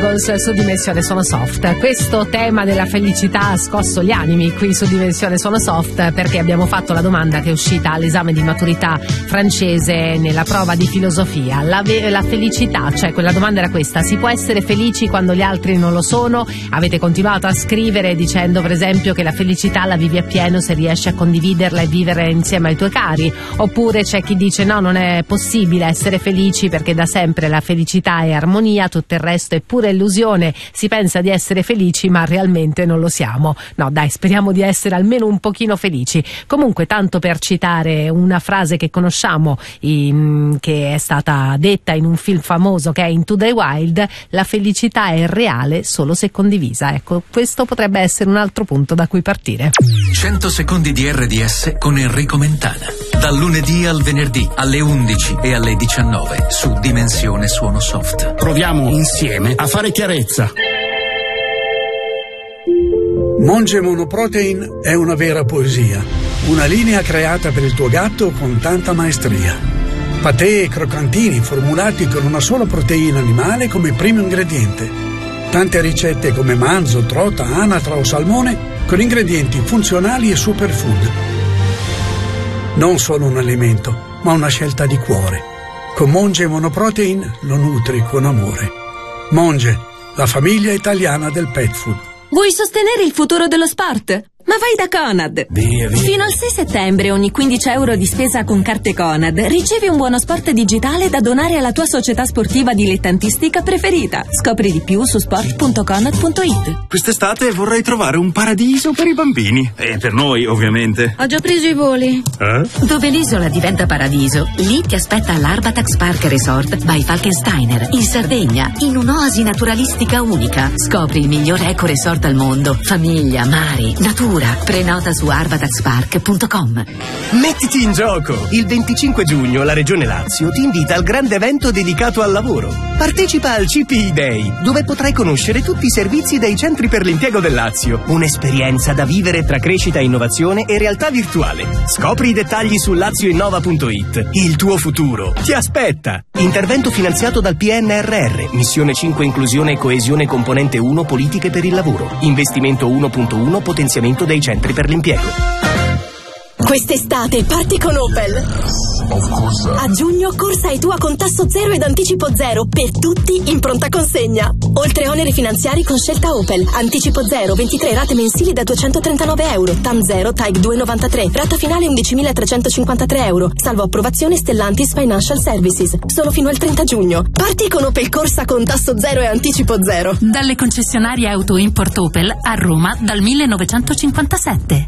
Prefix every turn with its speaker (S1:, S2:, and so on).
S1: Eagles su Dimensione Suono Soft. Questo tema della felicità ha scosso gli animi qui su Dimensione Suono Soft, perché abbiamo fatto la domanda che è uscita all'esame di maturità francese nella prova di filosofia. La felicità, cioè quella domanda era questa: si può essere felici quando gli altri non lo sono? Avete continuato a scrivere dicendo per esempio che la felicità la vivi appieno se riesci a condividerla e vivere insieme ai tuoi cari, oppure c'è chi dice no, non è possibile essere felici perché da sempre la felicità è armonia, tutto il resto è pura illusione, si pensa di essere felici ma realmente non lo siamo. No dai, speriamo di essere almeno un pochino felici. Comunque, tanto per citare una frase che conosciamo, che è stata detta in un film famoso che è Into the Wild, la felicità è reale solo se condivisa. Ecco, questo potrebbe essere un altro punto da cui partire.
S2: 100 secondi di RDS con Enrico Mentana, dal lunedì al venerdì alle 11 e alle 19 su Dimensione Suono Soft.
S3: Proviamo insieme a fare chiarezza.
S4: Monge Monoprotein è una vera poesia, una linea creata per il tuo gatto con tanta maestria. Patè e croccantini formulati con una sola proteina animale come primo ingrediente. Tante ricette come manzo, trota, anatra o salmone con ingredienti funzionali e superfood. Non solo un alimento, ma una scelta di cuore. Con Monge Monoprotein lo nutri con amore. Monge, la famiglia italiana del pet food.
S5: Vuoi sostenere il futuro dello sport? Ma vai da Conad!
S3: Via.
S5: Fino al 6 settembre ogni 15 euro di spesa con carte Conad ricevi un buono sport digitale da donare alla tua società sportiva dilettantistica preferita. Scopri di più su sport.conad.it.
S6: Quest'estate vorrei trovare un paradiso per i bambini. E per noi, ovviamente.
S5: Ho già preso i voli.
S7: Dove l'isola diventa paradiso, lì ti aspetta l'Arbatax Park Resort by Falkensteiner, in Sardegna, in un'oasi naturalistica unica. Scopri il miglior eco resort al mondo. Famiglia, mari, natura. Prenota su arbataxpark.com.
S8: Mettiti in gioco! Il 25 giugno la Regione Lazio ti invita al grande evento dedicato al lavoro. Partecipa al CPI Day, dove potrai conoscere tutti i servizi dei centri per l'impiego del Lazio. Un'esperienza da vivere tra crescita, innovazione e realtà virtuale. Scopri i dettagli su lazioinnova.it. Il tuo futuro ti aspetta! Intervento finanziato dal PNRR. Missione 5 Inclusione e Coesione Componente 1 Politiche per il lavoro. Investimento 1.1 Potenziamento dei centri per l'impiego.
S9: Quest'estate parti con Opel. A giugno corsa e tua con tasso zero ed anticipo zero per tutti in pronta consegna. Oltre oneri finanziari con scelta Opel. Anticipo zero, 23 rate mensili da 239 euro. TAM 0, TAG 2,93. Rata finale 11.353 euro. Salvo approvazione Stellantis Financial Services. Solo fino al 30 giugno. Parti con Opel Corsa con tasso zero e anticipo zero.
S7: Dalle concessionarie auto import Opel a Roma dal 1957.